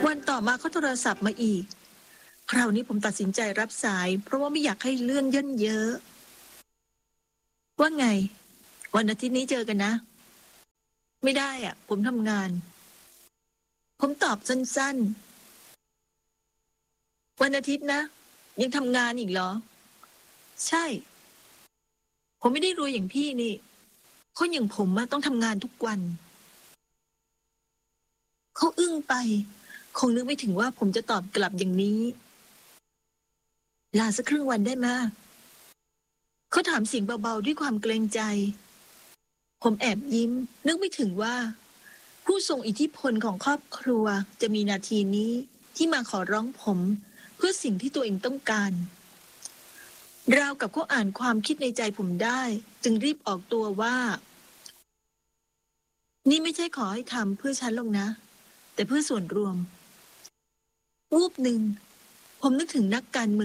วันต่อมาเขาโทรศัพท์มาอีกคราวนี้ผมตัดสินใจรับสายเพราะว่าไม่อยากให้เรื่องย่นเยอะว่าไงวันอาทิตย์นี้เจอกันนะไม่ได้อ่ะผมทำงานผมตอบสั้นๆวันอาทิตย์นะยังทำงานอีกเหรอใช่ผมไม่ได้รวยอย่างพี่นี่คนอย่างผมอะต้องทำงานทุกวันเขาอึ้งไปคงนึกไม่ถึงว่าผมจะตอบกลับอย่างนี้ลาสักครึ่งวันได้ไหมยเขาถามเสียงเบาๆด้วยความเกรงใจผมแอบยิ้มนึกไม่ถึงว่าผู้ทรงอิทธิพลของครอบครัวจะมีนาทีนี้ที่มาขอร้องผมเพื่อสิ่งที่ตัวเองต้องการราวกับเขาอ่านความคิดในใจผมได้จึงรีบออกตัวว่านี่ไม่ใช่ขอให้ทำเพื่อฉันหรอกนะแต่เพื่อส่วนรวมวูบหนึ่งผมนึกถึงนักการเมือง